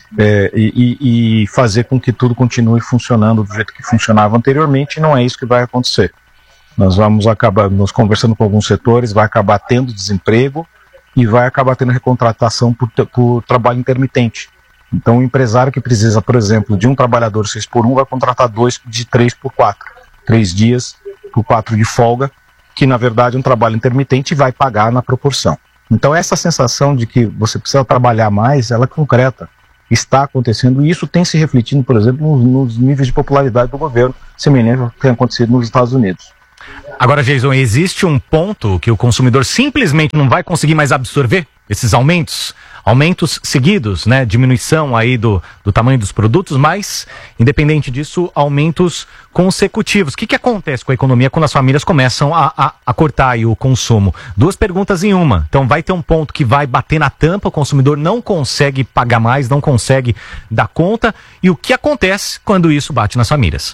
e fazer com que tudo continue funcionando do jeito que funcionava anteriormente, e não é isso que vai acontecer. Nós vamos acabar, conversando com alguns setores, vai acabar tendo desemprego e vai acabar tendo recontratação por trabalho intermitente. Então o empresário que precisa, por exemplo, de um trabalhador 6x1 vai contratar 2 de 3x4, 3 dias por 4 de folga, que na verdade é um trabalho intermitente e vai pagar na proporção. Então essa sensação de que você precisa trabalhar mais, ela é concreta, está acontecendo, e isso tem se refletido, por exemplo, nos níveis de popularidade do governo, semelhante ao que tem acontecido nos Estados Unidos.
Agora, Jason, existe um ponto que o consumidor simplesmente não vai conseguir mais absorver esses aumentos seguidos, né? Diminuição aí do tamanho dos produtos, mas, independente disso, aumentos consecutivos. O que acontece com a economia quando as famílias começam a cortar aí o consumo? 2 perguntas em uma. Então, vai ter um ponto que vai bater na tampa, o consumidor não consegue pagar mais, não consegue dar conta. E o que acontece quando isso bate nas famílias?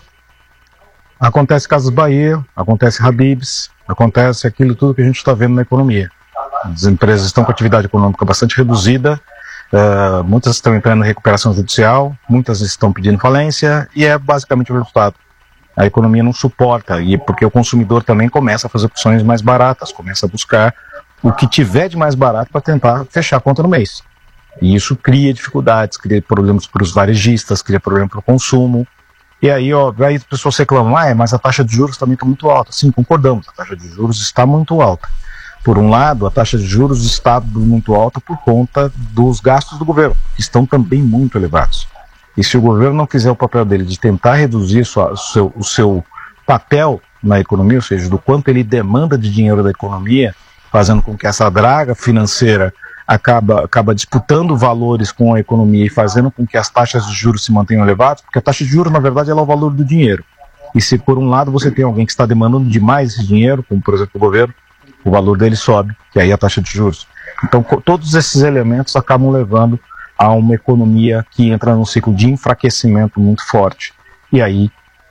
Acontece Casas Bahia, acontece Habib's, acontece aquilo tudo que a gente está vendo na economia. As empresas estão com atividade econômica bastante reduzida, muitas estão entrando em recuperação judicial, muitas estão pedindo falência, e é basicamente o resultado. A economia não suporta, e porque o consumidor também começa a fazer opções mais baratas, começa a buscar o que tiver de mais barato para tentar fechar a conta no mês. E isso cria dificuldades, cria problemas para os varejistas, cria problema para o consumo. E aí, aí as pessoas reclamam, mas a taxa de juros também está muito alta. Sim, concordamos, a taxa de juros está muito alta. Por um lado, a taxa de juros está muito alta por conta dos gastos do governo, que estão também muito elevados. E se o governo não fizer o papel dele de tentar reduzir o seu papel na economia, ou seja, do quanto ele demanda de dinheiro da economia, fazendo com que essa draga financeira acaba disputando valores com a economia e fazendo com que as taxas de juros se mantenham elevadas, porque a taxa de juros, na verdade, ela é o valor do dinheiro. E se, por um lado, você tem alguém que está demandando demais esse dinheiro, como, por exemplo, o governo, o valor dele sobe, que aí é a taxa de juros. Então, todos esses elementos acabam levando a uma economia que entra num ciclo de enfraquecimento muito forte. E aí,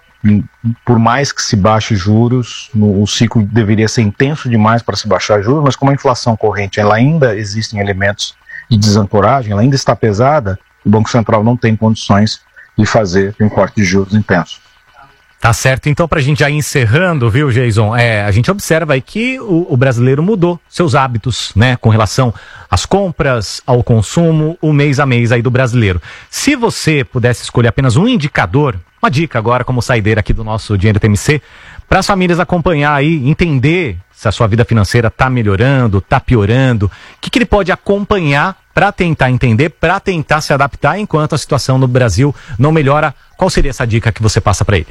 por mais que se baixe juros, o ciclo deveria ser intenso demais para se baixar juros, mas como a inflação corrente ela ainda existem elementos de desancoragem, ela ainda está pesada, o Banco Central não tem condições de fazer um corte de juros intenso.
Tá certo, então pra gente já ir encerrando, viu, Jason, a gente observa aí que o brasileiro mudou seus hábitos, né, com relação às compras, ao consumo, o mês a mês aí do brasileiro. Se você pudesse escolher apenas um indicador, uma dica agora como saideira aqui do nosso Dinheiro TMC, para as famílias acompanhar aí, entender se a sua vida financeira tá melhorando, tá piorando, o que ele pode acompanhar para tentar entender, para tentar se adaptar enquanto a situação no Brasil não melhora, qual seria essa dica que você passa para ele?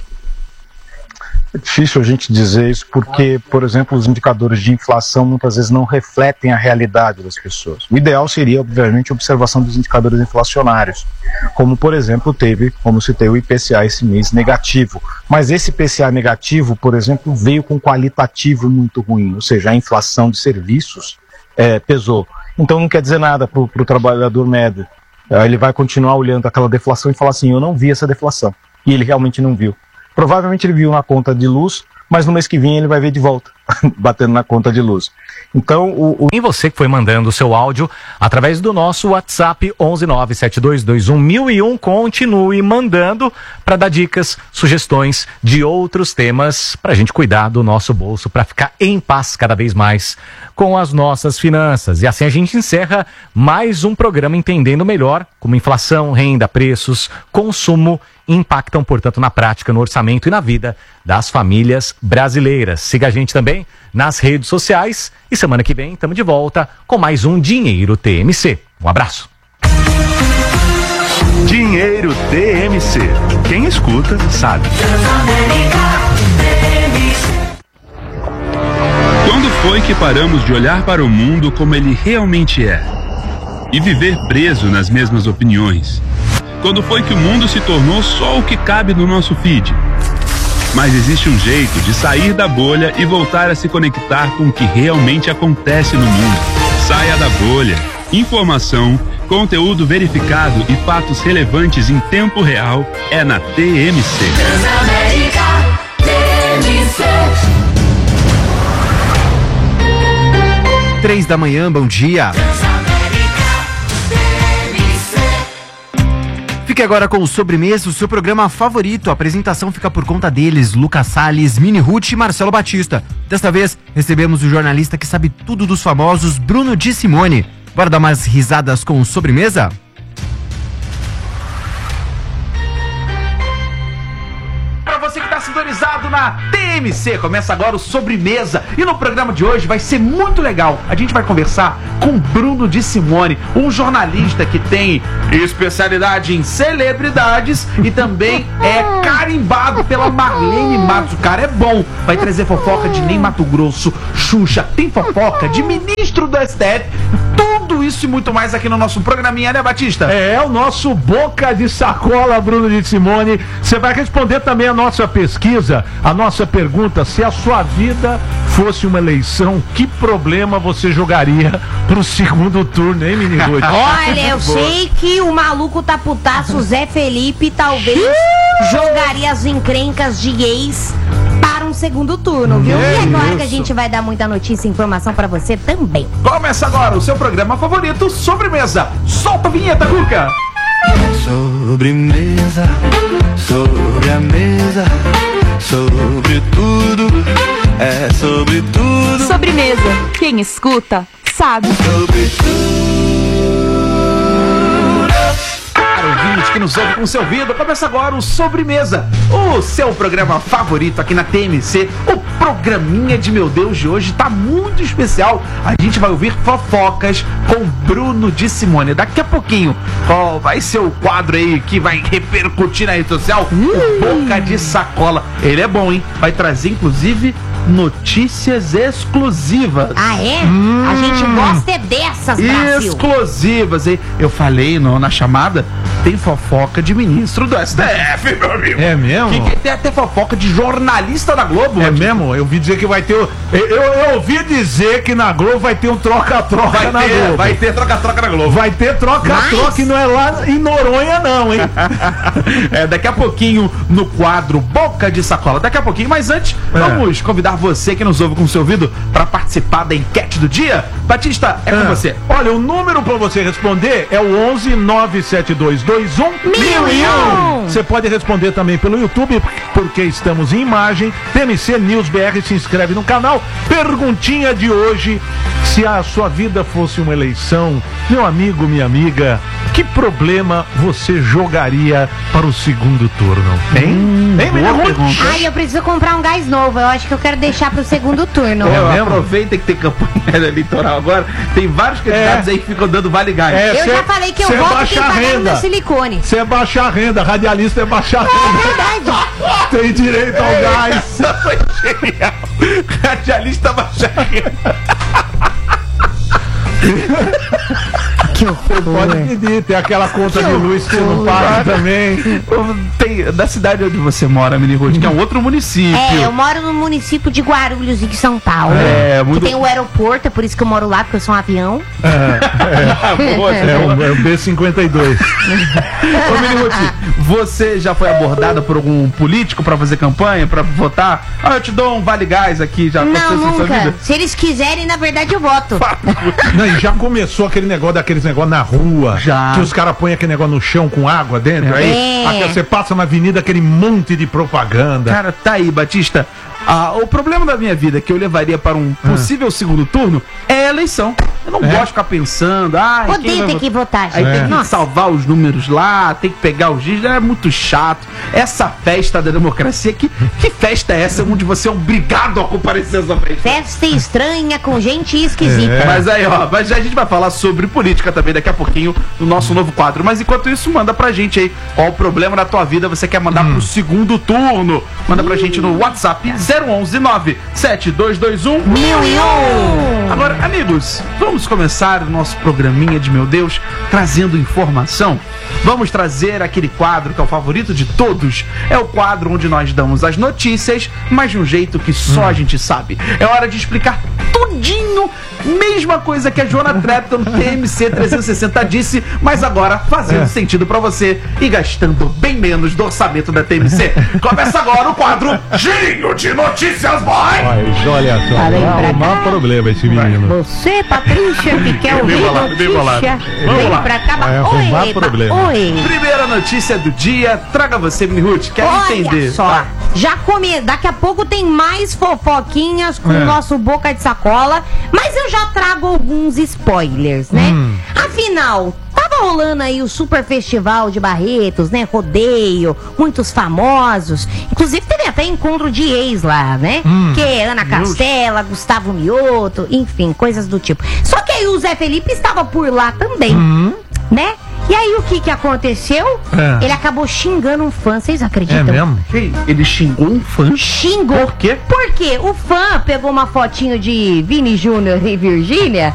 É difícil a gente dizer isso porque, por exemplo, os indicadores de inflação muitas vezes não refletem a realidade das pessoas. O ideal seria, obviamente, a observação dos indicadores inflacionários, como, por exemplo, como citei, o IPCA esse mês negativo. Mas esse IPCA negativo, por exemplo, veio com qualitativo muito ruim, ou seja, a inflação de serviços pesou. Então não quer dizer nada para o trabalhador médio. Ele vai continuar olhando aquela deflação e falar assim, eu não vi essa deflação. E ele realmente não viu. Provavelmente ele viu na conta de luz, mas no mês que vem ele vai ver de volta, batendo na conta de luz. Então,
E você que foi mandando o seu áudio através do nosso WhatsApp 11972211001, continue mandando para dar dicas, sugestões de outros temas para a gente cuidar do nosso bolso, para ficar em paz cada vez mais com as nossas finanças. E assim a gente encerra mais um programa entendendo melhor como inflação, renda, preços, consumo impactam, portanto, na prática, no orçamento e na vida das famílias brasileiras. Siga a gente também nas redes sociais e semana que vem estamos de volta com mais um Dinheiro TMC. Um abraço.
Dinheiro TMC. Quem escuta sabe.
Quando foi que paramos de olhar para o mundo como ele realmente é e viver preso nas mesmas opiniões? Quando foi que o mundo se tornou só o que cabe no nosso feed? Mas existe um jeito de sair da bolha e voltar a se conectar com o que realmente acontece no mundo. Saia da bolha. Informação, conteúdo verificado e fatos relevantes em tempo real é na TMC.
3 da manhã, bom dia. Fique agora com o Sobremesa, o seu programa favorito. A apresentação fica por conta deles, Lucas Salles, Mini Ruth e Marcelo Batista. Desta vez, recebemos o jornalista que sabe tudo dos famosos, Bruno Di Simone. Bora dar umas risadas com o Sobremesa?
Você que está sintonizado na TMC, começa agora o Sobremesa, e no programa de hoje vai ser muito legal. A gente vai conversar com Bruno Di Simone, um jornalista que tem especialidade em celebridades e também é carimbado pela Marlene Matos. O cara é bom, vai trazer fofoca de Ney Matogrosso, Xuxa, tem fofoca de ministro do STF, tudo isso e muito mais aqui no nosso programinha, né, Batista?
É o nosso Boca de Sacola, Bruno Di Simone. Você vai responder também a nossa pesquisa, a nossa pergunta: se a sua vida fosse uma eleição, que problema você jogaria pro segundo turno, hein, Mini Ruth?
Olha, eu sei que o maluco tá putaço, Zé Felipe, talvez jogaria as encrencas de gays para um segundo turno, viu? E é claro que a gente vai dar muita notícia e informação pra você também.
Começa agora o seu programa favorito, Sobremesa. Solta a vinheta, Cuca!
Sobremesa, sobre a mesa, sobre tudo, é sobre tudo.
Sobremesa, quem escuta, sabe.
Sobre tudo.
Ouvinte que nos ouve com seu ouvido, começa agora o Sobremesa, o seu programa favorito aqui na TMC. O programinha de meu Deus de hoje tá muito especial. A gente vai ouvir fofocas com Bruno Di Simone. Daqui a pouquinho, qual vai ser o quadro aí que vai repercutir na rede social? O Boca de Sacola. Ele é bom, hein? Vai trazer, inclusive, notícias exclusivas.
Ah, é? A gente gosta é dessas, Brasil.
Exclusivas, hein? Eu falei na chamada, tem fofoca de ministro do STF, meu amigo.
É mesmo?
Que tem até fofoca de jornalista da Globo.
É mesmo? Eu ouvi dizer que vai ter... Eu ouvi dizer que na Globo vai ter um troca-troca na Globo.
Vai ter troca-troca na Globo.
Vai ter troca-troca e não é lá em Noronha não, hein?
Daqui a pouquinho no quadro Boca de Sacola. Daqui a pouquinho, mas antes, vamos convidar você que nos ouve com o seu ouvido para participar da enquete do dia. Batista, é com você.
Olha, o número para você responder é o 11 97221 1001. Você pode responder também pelo YouTube, porque estamos em imagem. TMC News BR, se inscreve no canal. Perguntinha de hoje: se a sua vida fosse uma eleição, meu amigo, minha amiga, que problema você jogaria para o segundo turno? Hein?
Ai, eu preciso comprar um gás novo. Eu acho que eu quero deixar pro segundo turno.
Aproveita que tem campanha eleitoral agora. Tem vários candidatos aí que ficam dando vale gás.
Eu já falei que eu voto quem pagar no meu silicone.
Você é baixar renda, radialista é baixar renda.
É verdade.
Tem direito ao gás.
Essa foi genial. Radialista baixar renda.
Que horror. Pode pedir, tem aquela conta de luz que você não paga também.
Tem da cidade onde você mora, Mini Ruth, que é um outro município.
Eu moro no município de Guarulhos, em São Paulo.
Muito...
Que tem o aeroporto, é por isso que eu moro lá, porque eu sou um avião.
É o B-52.
Ô, Mini Ruth, você já foi abordada por algum político pra fazer campanha, pra votar? Eu te dou um vale gás aqui, já
aconteceu isso na sua vida? Se eles quiserem, na verdade, eu voto.
Não, e já começou aqueles negócios na rua, que os caras põem aquele negócio no chão com água dentro, aí você passa na avenida, aquele monte de propaganda.
Cara, tá aí, Batista. O problema da minha vida que eu levaria para um possível segundo turno é a eleição. Eu não gosto de ficar pensando.
Odeio ter que votar, gente.
Aí tem que salvar os números lá, tem que pegar os dias. É muito chato. Essa festa da democracia, que festa é essa onde você é obrigado a comparecer essa festa?
Festa estranha com gente esquisita.
Mas aí, mas a gente vai falar sobre política também daqui a pouquinho no nosso novo quadro. Mas enquanto isso, manda pra gente aí qual o problema da tua vida você quer mandar pro segundo turno. Manda pra gente no WhatsApp 011 97221 1001. Agora, amigos, vamos começar o nosso programinha de meu Deus trazendo informação. Vamos trazer aquele quadro que é o favorito de todos. É o quadro onde nós damos as notícias, mas de um jeito que só a gente sabe. É hora de explicar tudinho Mesma coisa que a Joana Trepton no TMC 360 disse, mas agora fazendo sentido pra você e gastando bem menos do orçamento da TMC. Começa agora o quadro Girinho de Notícias, boy!
Mas olha só, vai arrumar problema esse menino.
Você, Patrícia, que quer ouvir notícia, vem pra cá.
Vai arrumar problema.
Primeira notícia do dia, traga você, Minihut, quer entender.
Olha só, daqui a pouco tem mais fofoquinhas com o nosso Boca de Sacola, mas eu já trago alguns spoilers, né? Afinal, tava rolando aí o Super Festival de Barretos, né? Rodeio, muitos famosos. Inclusive teve até encontro de ex lá, né? Que é Ana Castela, Gustavo Mioto, enfim, coisas do tipo. Só que aí o Zé Felipe estava por lá também, né? E aí o que aconteceu? Ele acabou xingando um fã, vocês acreditam?
É mesmo?
Ele xingou um fã?
Xingou.
Por quê?
Porque o fã pegou uma fotinho de Vini Júnior e Virgínia